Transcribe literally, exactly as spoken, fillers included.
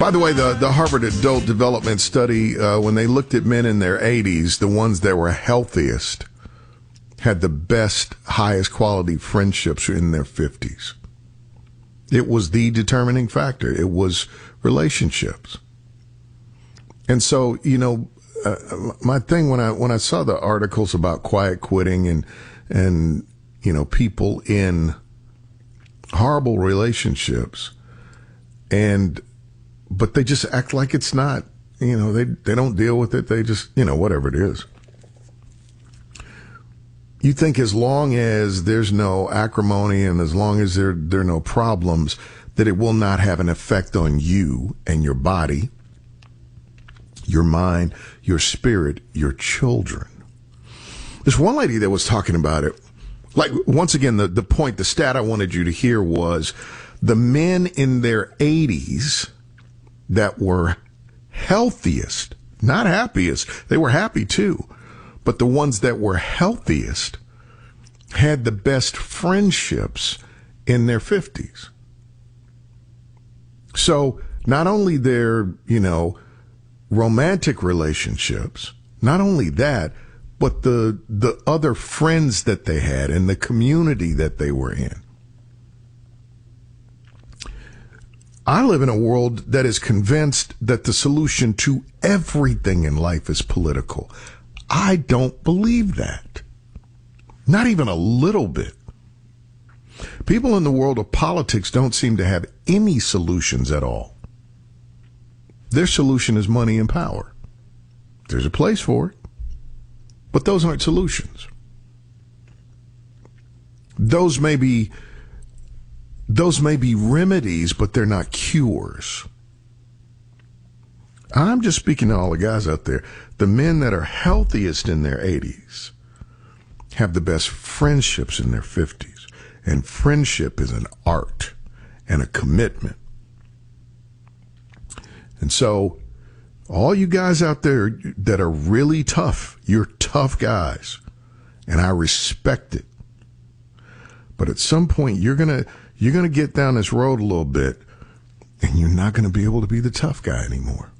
By the way, the, the Harvard Adult Development Study, uh, when they looked at men in their eighties, the ones that were healthiest had the best, highest quality friendships in their fifties. It was the determining factor. It was relationships. And so, you know, uh, my thing when I when I saw the articles about quiet quitting and and you know people in horrible relationships, and but they just act like it's not, you know, they they don't deal with it. They just, you know, whatever it is. You think as long as there's no acrimony and as long as there there are no problems, that it will not have an effect on you and your body, your mind, your spirit, your children. There's one lady that was talking about it. Like, once again, the, the point, the stat I wanted you to hear was the men in their eighties that were healthiest, not happiest, they were happy too, but the ones that were healthiest had the best friendships in their fifties. So not only their, you know, romantic relationships, not only that, but the the other friends that they had and the community that they were in. I live in a world that is convinced that the solution to everything in life is political. I don't believe that. Not even a little bit. People in the world of politics don't seem to have any solutions at all. Their solution is money and power. There's a place for it, but those aren't solutions. Those may be Those may be remedies, but they're not cures. I'm just speaking to all the guys out there. The men that are healthiest in their eighties have the best friendships in their fifties. And friendship is an art and a commitment. And so all you guys out there that are really tough, you're tough guys. And I respect it. But at some point, you're going to You're going to get down this road a little bit, and you're not going to be able to be the tough guy anymore.